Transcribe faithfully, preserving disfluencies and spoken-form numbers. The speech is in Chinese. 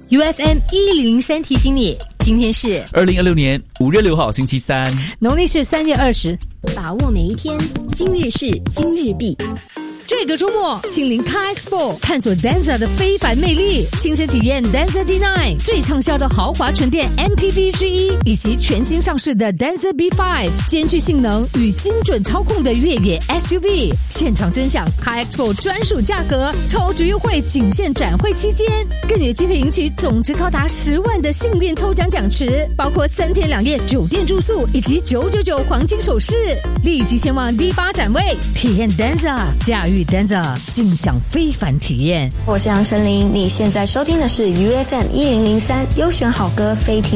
U F M 一零零三提醒你，今天是二零二六年五月六号星期三， 农历是三月二十。 把握每一天，今日事今日毕。 这个周末，亲临 Car Expo 探索 Denza 的非凡魅力，亲身体验 Denza D 九 最畅销的豪华纯电 M P V 之一，以及全新上市的 Denza B 五，兼具性能与精准操控的越野 S U V。现场真享 Car Expo 专属价格，超值优惠仅限展会期间，更有机会赢取总值高达十万的幸运抽奖奖池，包括三天两夜酒店住宿以及九九九黄金首饰。立即前往 D 八 展位，体验 Denza， 驾驭Denza， 尽享非凡体验。 我是杨丞琳，你现在收听的是 U F M 一零零三优选好歌非听。